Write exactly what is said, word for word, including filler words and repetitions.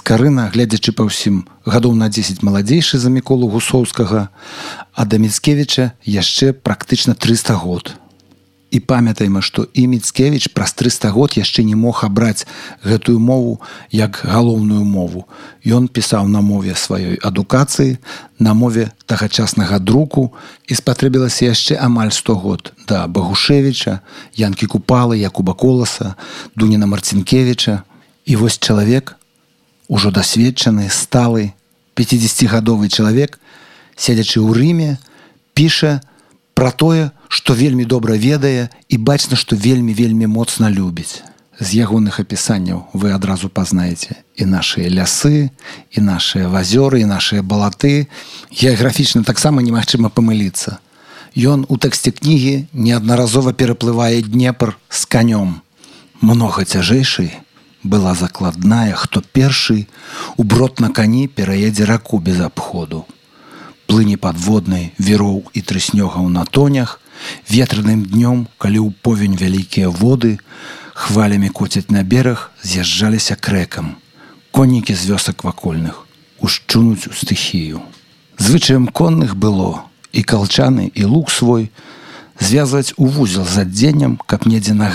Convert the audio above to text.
Скарына, глядзячы па ўсім, гадоў на дзесяць маладзейшы за Міколу Гусоўскага, а да Міцкевіча яшчэ практычна трыста год. І памятайма, што і Міцкевіч праз трыста год яшчэ не мог абраць гэтую мову як галоўную мову. Ён пісаў на мове сваёй адукацыі, на мове тагачаснага друку, і спатрэбілася яшчэ амаль сто год да Багушевіча, Янкі Купалы, Якуба Коласа, Дуніна Марцінкевіча. І вось чалавек, ужо дасведчаны, сталы, пяцідзесяцігадовы чалавек, сядзячы ў Рыме, піша пра тое, што вельмі добра ведае і бачна, што вельмі-вельмі моцна любіць. З ягоных апісанняў вы адразу пазнаеце і нашыя лясы, і нашыя вазёры, і нашыя балаты. Геаграфічна таксама немагчыма памыліцца. Ён у тэксце кнігі неаднаразова пераплывае Днепр з канём. Многа цяжэйшай была закладная, хто першы у брод на кані пераедзе раку без абходу. Плыні падводнай віроў і трыснёгаў на тонях, ветраным днём, калі ў повень вялікія воды, хвалямі коцяць на бераг, з'язджаліся к рэкам. Коннікі з вёсак вакольных ушчунуць у стыхію. Звычаем конных было і калчаны, і лук свой звязваць у вузел з адзеннем, каб недзе на